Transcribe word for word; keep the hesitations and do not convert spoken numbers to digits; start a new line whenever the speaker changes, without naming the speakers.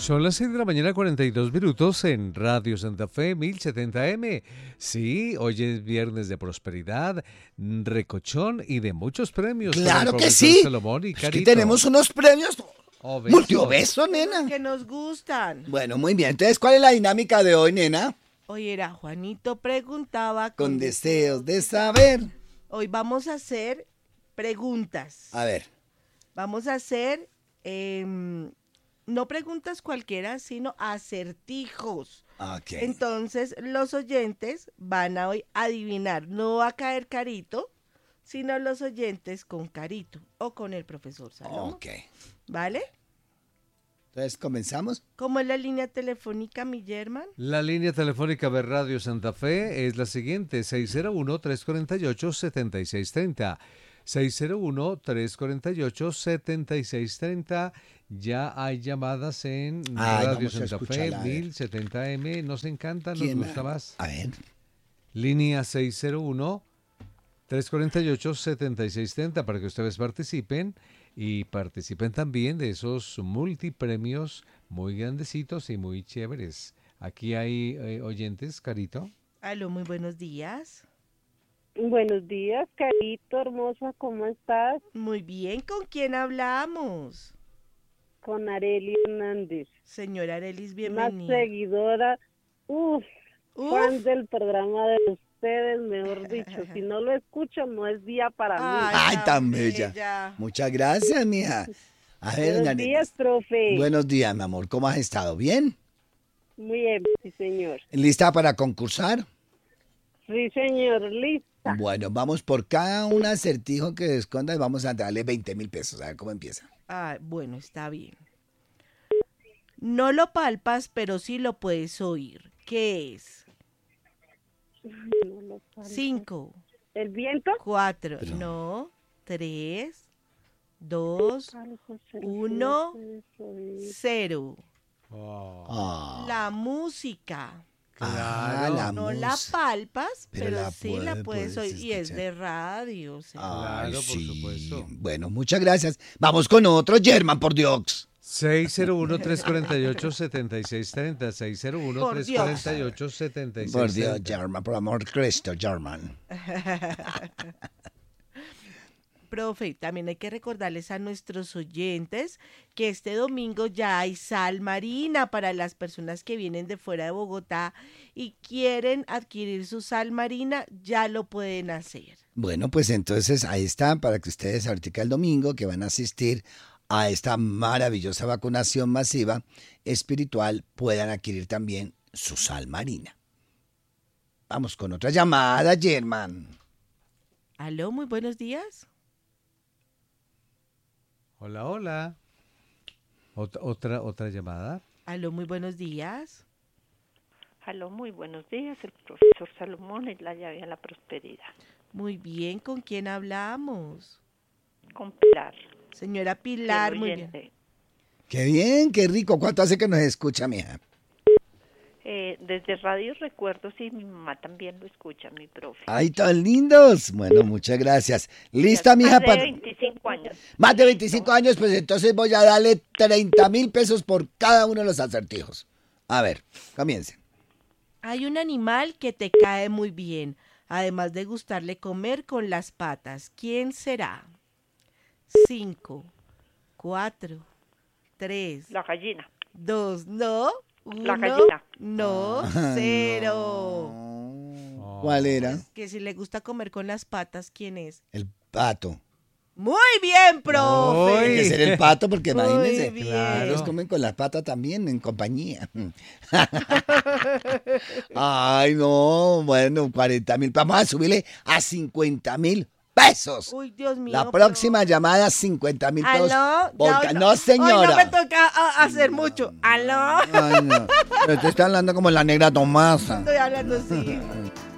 Son las seis de la mañana, cuarenta y dos minutos en Radio Santa Fe mil setenta eme. Sí, hoy es viernes de prosperidad, recochón y de muchos premios.
¡Claro que sí!
Salomón y
Pues que tenemos unos premios
Obesos.
multiobesos, nena.
Que nos gustan.
Bueno, muy bien. Entonces, ¿cuál es la dinámica de hoy, nena?
Hoy era Juanito preguntaba.
Con deseos de saber.
Hoy vamos a hacer preguntas.
A ver.
Vamos a hacer, eh, no preguntas cualquiera, sino acertijos.
Ok.
Entonces, los oyentes van a hoy adivinar. No va a caer Carito, sino los oyentes con Carito o con el profesor Salomón.
Ok.
¿Vale?
Entonces, ¿comenzamos?
¿Cómo es la línea telefónica, mi German?
La línea telefónica de Radio Santa Fe es la siguiente, seis cero uno, tres cuatro ocho, siete seis tres cero. seis cero uno, tres cuatro ocho, siete seis tres cero. Ya hay llamadas en
Ay,
Radio
vamos a
Santa Fe
escucharla, a ver.
mil setenta eme. Nos encanta, nos
¿Quién
gusta
ha-
más.
A ver.
Línea seis cero uno, tres cuatro ocho, siete seis tres cero para que ustedes participen y participen también de esos multipremios muy grandecitos y muy chéveres. Aquí hay eh, oyentes, Carito.
Aló, muy buenos días.
Buenos días, Carito, hermosa, ¿cómo estás?
Muy bien, ¿con quién hablamos?
Con Arely Hernández,
Señora Arelis,
más
bienvenida.
seguidora, uff,
Uf.
fan del programa de ustedes, mejor dicho, si no lo escucho no es día para mí.
Ay, tan bella. Muchas gracias, mija. A ver,
Buenos
Nani.
días, profe.
Buenos días, mi amor. ¿Cómo has estado? ¿Bien?
Muy bien, sí, señor.
¿Lista para concursar?
Sí, señor, lista.
Bueno, vamos por cada un acertijo que esconda y vamos a darle veinte mil pesos. A ver cómo empieza.
Ah, bueno, está bien. No lo palpas, pero sí lo puedes oír. ¿Qué es?
No lo parece.
Cinco,
¿El viento?
cuatro,
Pero-
no, tres, dos,
Algo se-
Uno.
se puede oír.
cero.
Ah,
La música.
ah,
Claro.
la
No la
música.
palpas,
Pero
pero,
la
sí
puede-
la puedes
puedes
oír. Y es
escuchar.
de radio. o sea.
Ay,
Claro, por
sí.
supuesto.
Bueno, muchas gracias. Vamos con otro, German, por Dios.
seis cero uno, tres cuatro ocho, siete seis tres cero. seis cero uno,
Por
tres
Dios.
cuatro ocho, siete seis tres cero.
Por Dios, German, por amor de Cristo, German.
Profe, también hay que recordarles a nuestros oyentes que este domingo ya hay sal marina para las personas que vienen de fuera de Bogotá y quieren adquirir su sal marina, ya lo pueden hacer.
Bueno, pues entonces ahí está, para que ustedes ahorita el domingo que van a asistir a esta maravillosa vacunación masiva espiritual puedan adquirir también su sal marina. Vamos con otra llamada, German.
Aló, muy buenos días.
Hola, hola. Ot- otra, otra llamada.
Aló, muy buenos días.
Aló, muy buenos días, el profesor Salomón y la llave a la prosperidad.
Muy bien, ¿con quién hablamos?
Con Pilar.
Señora Pilar,
fiel
muy bien.
oyente.
Qué bien, qué rico. ¿Cuánto hace que nos escucha, mija?
Eh, desde Radio Recuerdos y mi mamá también lo escucha, mi profe.
Ay, tan lindos. Bueno, muchas gracias. ¿Lista, mija?
Más de
para-
veinticinco años.
Más de veinticinco años, pues entonces voy a darle treinta mil pesos por cada uno de los acertijos. A ver, comiencen.
Hay un animal que te cae muy bien, además de gustarle comer con las patas. ¿Quién será? Cinco, cuatro, tres,
La gallina.
dos, no,
La
uno,
gallina.
no, cero.
No. ¿Cuál era?
Que si le gusta comer con las patas, ¿quién es?
El pato.
Muy bien,
Tiene
profe.
que ser el pato porque
Muy
imagínense.
bien.
Ellos comen con las patas también en compañía. Ay, no. Bueno, cuarenta mil. Vamos a subirle a cincuenta mil pesos.
Uy, Dios mío.
La próxima llamada, cincuenta mil pesos.
¿Aló?
por
Ya
ca-
hoy
no,
Hoy
señora.
no me toca a- hacer mucho. ¿Aló?
Ay, no. Pero usted está hablando como la negra Tomasa.
Estoy hablando así.